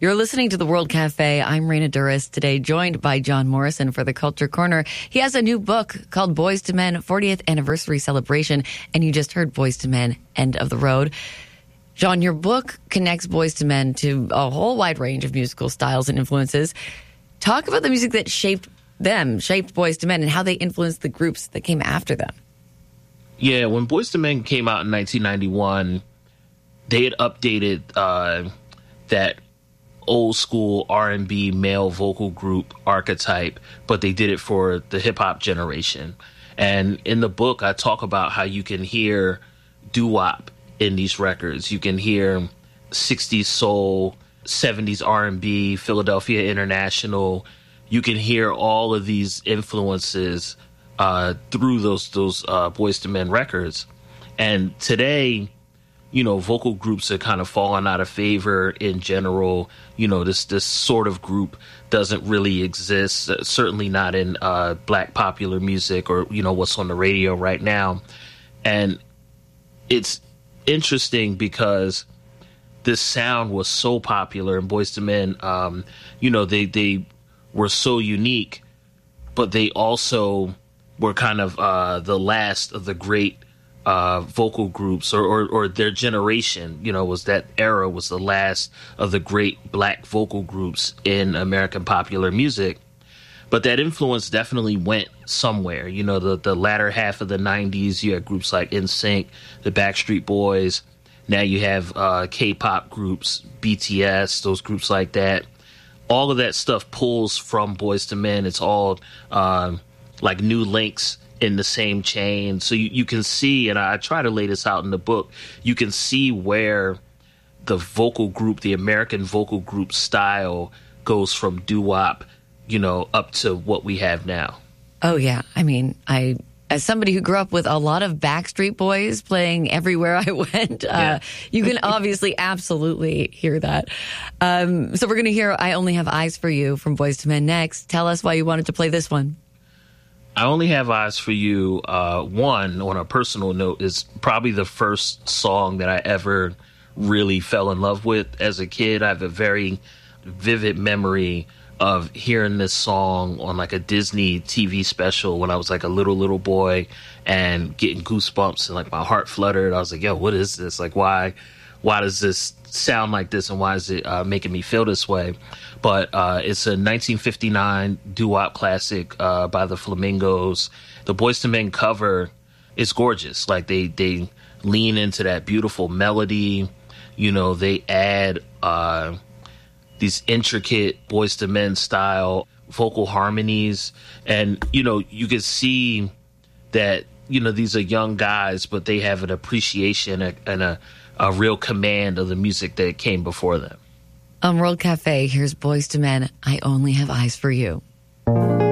You're listening to the World Cafe. I'm Raina Duras, today joined by John Morrison for the Culture Corner. He has a new book called Boyz II Men 40th Anniversary Celebration, and you just heard Boyz II Men, End of the Road. John, your book connects Boyz II Men to a whole wide range of musical styles and influences. Talk about the music that shaped Boyz II Men, and how they influenced the groups that came after them. Yeah, when Boyz II Men came out in 1991, they had updated that old school R&B male vocal group archetype, but they did it for the hip hop generation. And in the book, I talk about how you can hear doo-wop in these records. You can hear 60s soul, 70s R&B, Philadelphia International. You can hear all of these influences through those Boyz II Men records. And today, you know, vocal groups are kind of fallen out of favor in general. You know, this sort of group doesn't really exist, certainly not in black popular music or, you know, what's on the radio right now. And it's interesting because this sound was so popular, and Boyz II Men, you know, they were so unique, but they also were kind of the last of the great vocal groups, or their generation, you know, was that era was the last of the great black vocal groups in American popular music. But that influence definitely went somewhere. You know, the latter half of the 90s, you had groups like NSYNC, the Backstreet Boys. Now you have K-pop groups, BTS, those groups like that. All of that stuff pulls from Boyz II Men. It's all like new links in the same chain. So you can see, and I try to lay this out in the book, you can see where the vocal group, the American vocal group style goes from doo-wop, you know, up to what we have now. Oh, yeah. I mean, as somebody who grew up with a lot of Backstreet Boys playing everywhere I went, you can obviously absolutely hear that. So we're going to hear I Only Have Eyes for You from Boyz II Men next. Tell us why you wanted to play this one. I Only Have Eyes for You, one, on a personal note, is probably the first song that I ever really fell in love with as a kid. I have a very vivid memory of hearing this song on like a Disney TV special when I was like a little boy, and getting goosebumps and like my heart fluttered. I was like, yo, what is this? Like, why does this sound like this, and why is it making me feel this way? But it's a 1959 doo-wop classic by the Flamingos. The Boyz II Men cover is gorgeous. Like they lean into that beautiful melody. You know, they add these intricate Boyz II Men style vocal harmonies, and you know, you can see that, you know, these are young guys, but they have an appreciation and a real command of the music that came before them. On World Cafe, here's Boyz II Men, I Only Have Eyes for You.